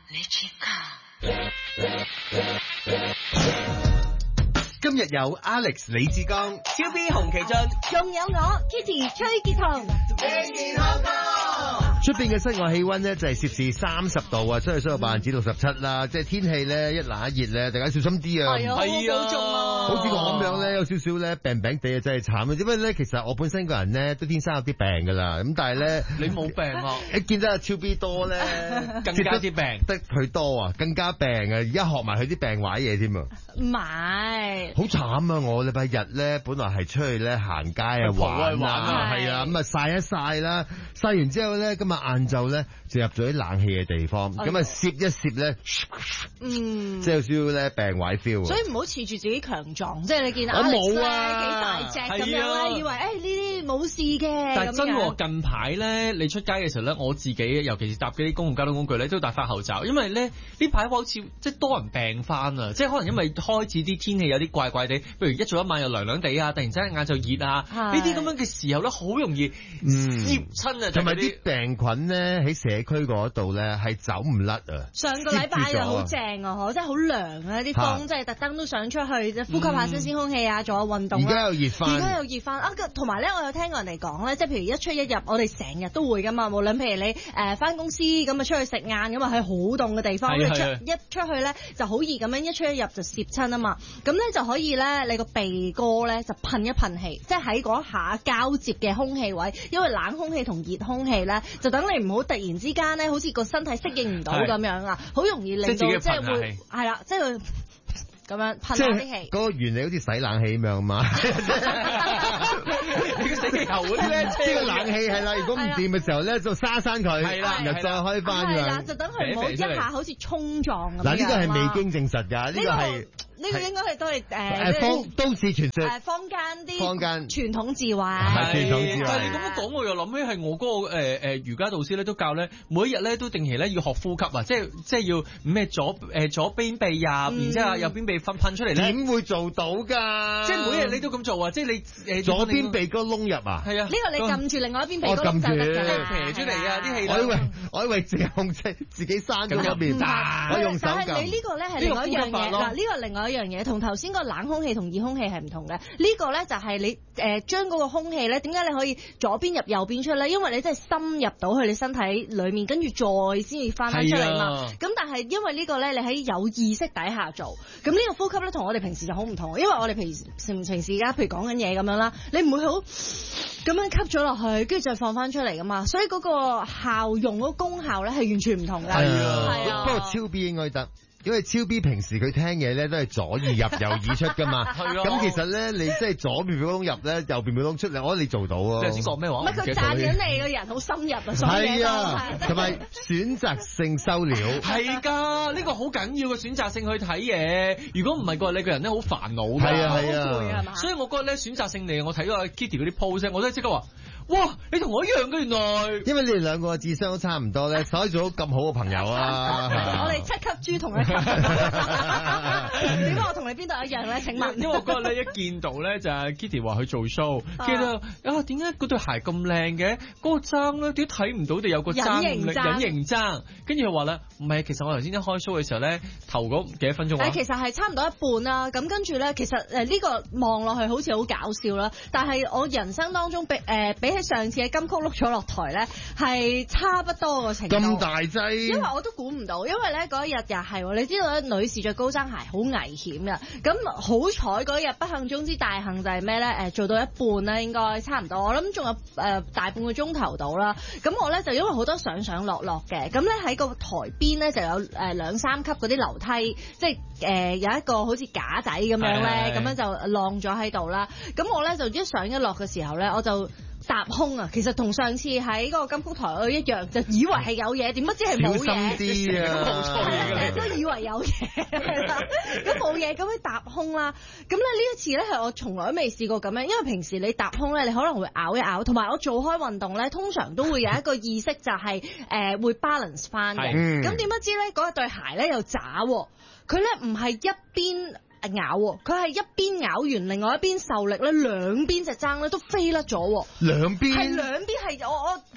今日有 Alex 李志剛、 超 B 洪其俊， 仲有我 Kitty 崔潔彤。 出邊嘅室外氣溫呢就係攝氏30度啊，相對濕度67%啦，即係天氣咧一冷一熱咧，大家小心啲啊！ 係啊，好保重啊！ 好似我咁樣咧，有少少咧病病地啊，真係慘啊！因為咧，其實我本身個人咧都天生有啲病噶啦，咁但係咧你冇病啊？ 一見到阿超 B 多咧， 更加啲病， 得佢多啊，更加病啊！而家學埋佢啲病壞嘢添啊！ 唔係， 好慘啊！我禮拜日咧本來係出去咧行街啊玩啊，係啊，咁啊曬一曬啦，曬完之後咧，今日晏晝咧就入咗啲冷氣嘅地方，咁啊攝一攝咧，即係有少少咧病壞 feel。 所以唔好恃住自己強壯，即係你見我冇啊， 幾大隻咁樣咧，以為呢啲冇事嘅。 但係真喎，近排咧你出街嘅時候咧，我自己尤其是搭嗰啲公共交通工具咧，都要戴翻口罩，因為咧呢排好似即係多人病翻啊！即係可能因為開始啲天氣有啲怪怪地，譬如一早一晚又涼涼地啊，突然之間晏晝熱啊，呢啲咁樣嘅時候咧，好容易攝親啊， 同埋啲病菌咧喺社區嗰度咧係走唔甩啊！ 上個禮拜又好正啊，真係好涼啊！啲風真係特登都想出去，即係呼吸下新鮮空氣啊，做下運動。 而家又熱翻啊！同埋咧，我有聽過人哋講咧，即係譬如一出一入，我哋成日都會噶嘛。無論譬如你翻公司咁啊，出去食晏咁啊，喺好凍嘅地方，一出去咧就好易咁樣一出一入就攝親啊嘛。咁咧就可以咧，你個鼻哥咧就噴一噴氣，即係喺嗰下交接嘅空氣位，因為冷空氣同熱空氣咧，就等你唔好突然之間咧，好似個身體適應唔到咁樣啊，好容易令到即係會係啦，即係咁樣噴下啲氣。 嗰個原理好似洗冷氣咁樣嘛， 你個死氣球嗰啲咧， 即係個冷氣係啦，如果唔掂嘅時候咧，就閂佢，係啦，然後再開翻㗎。 係啦，就等佢唔好一下好似衝撞咁樣。 嗱，呢個係未經證實㗎，呢個係。 呢個應該係都係都市傳說， 坊間啲傳統智慧。 傳統智慧。 但係你咁樣講，我又諗起係我嗰個瑜伽導師咧都教咧，每一日咧都定期咧要學呼吸啊，即係要咩左邊鼻入，然之後右邊鼻噴出嚟咧。點會做到㗎？即係每日你都咁做啊！即係你左邊鼻哥窿入啊？係啊。呢個你撳住另外一邊鼻哥窿就得㗎啦。射出嚟啊！啲氣。我以為淨係控制自己閂咗一邊，我用手撳。但係你呢個咧係另外一樣嘢嗱，呢個另外一樣嘢同頭先個冷空氣同熱空氣係唔同嘅。呢個咧就係你將嗰個空氣咧，點解你可以左邊入右邊出咧？因為你真係深入到去你身體裡面，跟住再先至翻返出嚟嘛。咁但係因為呢個咧，你喺有意識底下做，咁呢個呼吸咧同我哋平時就好唔同。因為我哋平時而家譬如講緊嘢咁樣啦，你唔會好咁樣吸咗落去，跟住再放翻出嚟噶嘛。所以嗰個效用嗰個功效咧係完全唔同㗎。係啊， 不過超 B 應該得。因為超 B 平時佢聽嘢咧都係左耳入右耳出㗎嘛，咁其實咧你即係左邊鼻窿入咧，右邊鼻窿出嚟，我覺得你做到啊！ 你頭先講咩話？ 唔係佢讚緊你個人好深入啊，所以係啊，同埋選擇性收料係㗎，呢個好緊要嘅選擇性去睇嘢。如果唔係嘅話，你個人咧好煩惱㗎， 係啊， 所以我覺得咧選擇性嚟，我睇咗 Kitty 嗰啲 post，我都即刻話。哇！你同我一樣嘅原來， 因為你哋兩個智商都差唔多咧，所以做到咁好嘅朋友啊！ 我哋7級豬同一級，點解我同你邊度一樣咧？請問， 因為我嗰日咧一見到咧就係 Kitty 話去做 show，見到啊點解嗰對鞋咁靚嘅？嗰個踭咧點解睇唔到？哋有個隱形踭，跟住佢話咧唔係，其實我頭先一開 show 嘅時候咧，頭嗰幾多分鐘啊？ 其實係差唔多一半啦。咁跟住咧，其實呢個望落去好似好搞笑啦，但係我人生當中比起上次喺金曲碌咗落台咧，係差不多個程度。咁大劑， 因為我都估唔到，因為咧嗰一日又係，你知道咧女士着高踭鞋好危險嘅。咁好彩嗰日不幸中之大幸就係咩咧？做到一半啦，應該差唔多。我諗仲有大半個鐘頭到啦。咁我咧就因為好多上落嘅，咁咧喺個台邊咧就有2-3級嗰啲樓梯，即係有一個好似架底咁樣咧，咁樣就晾咗喺度啦。咁我咧就一上一落嘅時候咧，我就踏空啊！其實同上次喺嗰個金曲台一樣，就以為係有嘢，點不知係冇嘢。小心啲啊！冇錯嘅，都以為有嘢，咁冇嘢咁樣踏空啦。咁咧呢一次咧係我從來都未試過咁樣，因為平時你踏空咧，你可能會咬一咬，同埋我做開運動咧，通常都會有一個意識就係會 balance 翻嘅。咁點不知咧嗰對鞋咧又渣喎，佢咧唔係一邊咬，佢係一邊咬完，另外一邊受力咧，兩邊隻踭咧都飛甩咗。兩邊係我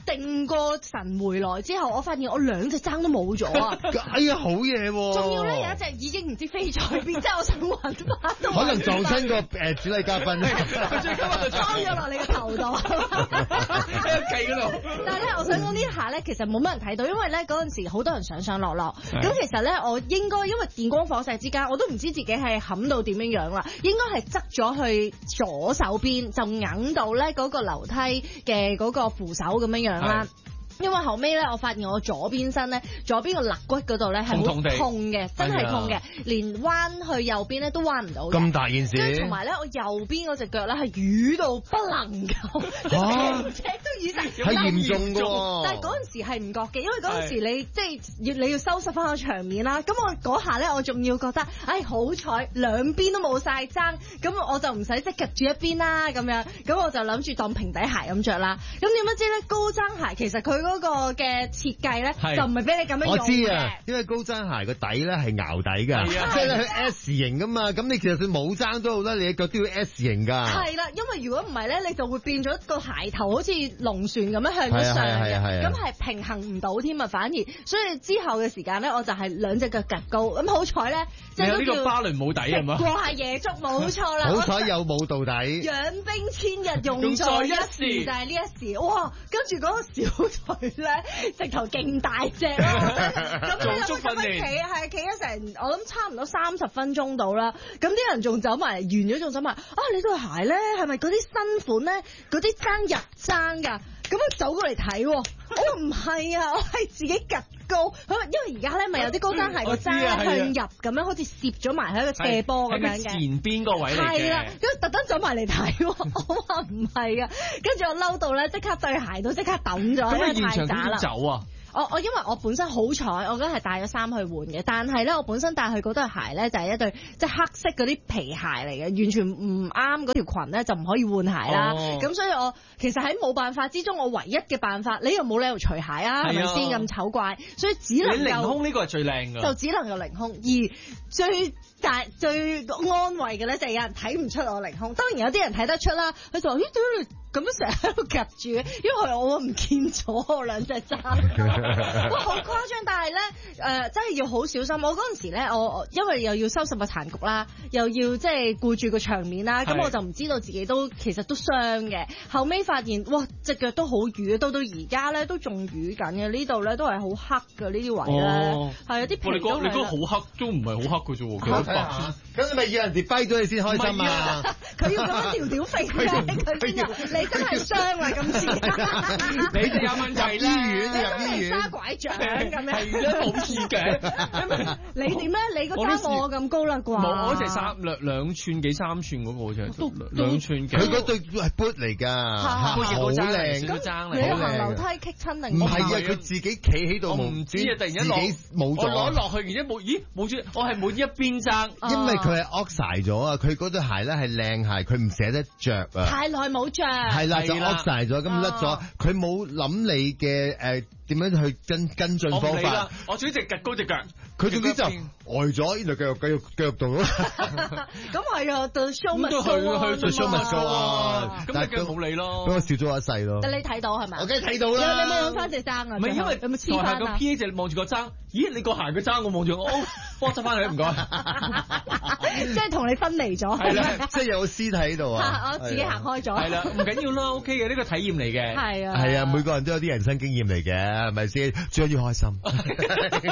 定過神回來之後，我發現我兩隻踭都冇咗啊！ 哎呀，好嘢喎！ 仲要咧有一隻已經唔知飛咗去邊，即係我想揾翻都可能撞親個主禮嘉賓， 佢最今日就裝咗落你個頭度， 喺個計嗰度。 但係咧，我想講呢下咧，其實冇乜人睇到，因為咧嗰陣時好多人上上落落。咁其實咧，我應該因為電光火石之間，我都唔知自己係冚到點樣啦，應該係側咗去左手邊，就揞到咧嗰個樓梯嘅嗰個扶手咁樣樣啦。因為後尾咧，我發現我左邊身咧，左邊個肋骨嗰度咧係好痛嘅，真係痛嘅，連彎去右邊咧都彎唔到嘅。 咁大件事。 跟住同埋咧，我右邊嗰隻腳咧係瘀到不能夠，成隻都瘀晒， 係嚴重㗎。 但係嗰陣時係唔覺嘅，因為嗰陣時你即係你要收拾翻個場面啦。咁我嗰下咧，我仲要覺得，好彩兩邊都冇晒踭，咁我就唔使即係夾住一邊啦咁樣。咁我就諗住當平底鞋咁着啦。咁點不知咧，高踭鞋其實佢嗰個嘅設計咧，就唔係俾你咁樣用嘅。我知啊， 因為高踭鞋個底咧係淆底㗎，即係咧佢 S 型㗎嘛。咁你其實佢冇踭都好啦，你腳都要 S 型㗎。係啦，因為如果唔係咧，你就會變咗個鞋頭好似龍船咁樣向咗上嘅，咁係平衡唔到添啊，反而。所以之後嘅時間咧，我就係兩隻腳夾高。咁好彩咧，即係都叫呢個芭蕾舞底係嘛？ 過下夜足冇錯啦。 好彩有舞到底。 養兵千日，用在一時，就係呢一時。哇！跟住嗰個小腿咧，直頭勁大隻咯。咁做足訓練， 企咗成我諗差唔多30分鐘到啦。咁啲人仲走埋，完咗仲走埋。你對鞋咧係咪嗰啲新款咧？嗰啲踭入踭㗎？咁樣走過嚟睇，我話唔係啊，我係自己趌高。因為而家咧咪有啲高踭鞋個踭向入咁樣，好似攝咗埋喺一個斜坡咁樣嘅。前邊個位嚟嘅。係啦， 跟住特登走埋嚟睇，我話唔係啊。跟住我嬲到咧，即刻對鞋都即刻抌咗，因為太渣啦。走啊！我因為我本身好彩，我嗰係帶咗衫去換嘅，但係咧我本身帶去嗰對鞋咧就係一對即係黑色嗰啲皮鞋嚟嘅，完全唔啱嗰條裙咧就唔可以換鞋啦。咁所以我其實喺冇辦法之中，我唯一嘅辦法，你又冇理由除鞋啊，係咪先咁醜怪？所以只能夠凌空呢個係最靚㗎，就只能夠凌空。而最安慰嘅咧就係有人睇唔出我凌空，當然有啲人睇得出啦。佢就話：咦，點解你咁樣成日喺度夾住嘅？因為我唔見咗我兩隻踭。哇，好誇張！但係咧，真係要好小心。我嗰陣時咧，我因為又要收拾個殘局啦，又要即係顧住個場面啦，咁我就唔知道自己其實都傷嘅。後尾發現，哇，隻腳都好瘀，到而家咧都仲瘀緊嘅。呢度咧都係好黑嘅呢啲位咧，係有啲皮都係。你講好黑都唔係好黑嘅啫喎， 咁你咪要人哋跛咗你先開心啊！ 佢要咁樣條條揈佢先啊！你真係傷啦今次， 你就有問題啦！ 入醫院揸拐杖咁樣， 係啦，冇事嘅。 你點咧？你個踭冇我咁高啦啩？ 冇，我隻兩寸幾3寸嗰個好似係2寸幾。 佢嗰對係 boot 嚟㗎，好靚嘅踭嚟。 你行樓梯棘親定？ 唔係啊，佢自己企喺度， 我唔知啊，突然間冇咗。 我攞落去，而且冇咗，我係冇一邊踭， 因為佢係 oxide 咗啊！佢嗰對鞋咧係靚鞋，佢唔捨得着啊！ 太耐冇着， 係啦，就 oxide 咗，咁甩咗。佢冇諗你嘅點樣去跟進方法？ 我總之隻趌高隻腳， 佢總之就呆咗，然後繼續動咯。 咁係啊，對 show must go 去 show must go 啊！ 咁你冇理咯， 俾我笑咗一世咯。 但你睇到係咪？ 我梗係睇到啦。 你有冇揾翻隻踭啊？ 唔係因為有冇黐翻啊？ 個 P A 就望住個踭，咦？你個鞋嘅踭我望住我，幫我執翻嚟唔該。 即係同你分離咗。 係啦，即係有個屍體喺度啊！ 我自己行開咗。 係啦，唔緊要啦 ，OK 嘅，呢個體驗嚟嘅。 係啊。 係啊，每個人都有啲人生經驗嚟嘅，係咪先？最緊要開心。